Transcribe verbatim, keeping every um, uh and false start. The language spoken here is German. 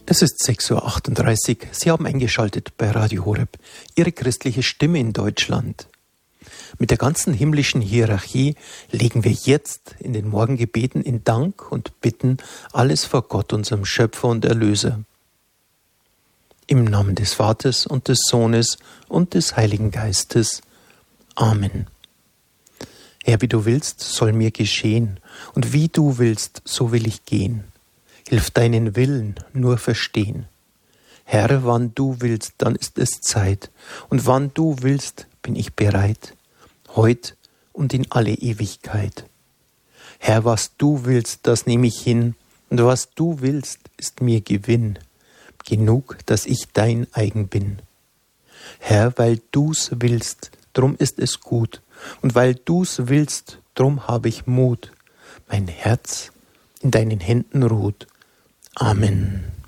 Es ist sechs Uhr achtunddreißig. Sie haben eingeschaltet bei Radio Horeb, Ihre christliche Stimme in Deutschland. Mit der ganzen himmlischen Hierarchie legen wir jetzt in den Morgengebeten in Dank und Bitten alles vor Gott, unserem Schöpfer und Erlöser. Im Namen des Vaters und des Sohnes und des Heiligen Geistes. Amen. Herr, wie du willst, soll mir geschehen, und wie du willst, so will ich gehen. Hilf deinen Willen nur verstehen. Herr, wann du willst, dann ist es Zeit, und wann du willst, bin ich bereit, heut und in alle Ewigkeit. Herr, was du willst, das nehme ich hin, und was du willst, ist mir Gewinn, genug, dass ich dein eigen bin. Herr, weil du's willst, drum ist es gut, und weil du's willst, drum habe ich Mut, mein Herz in deinen Händen ruht. Amen.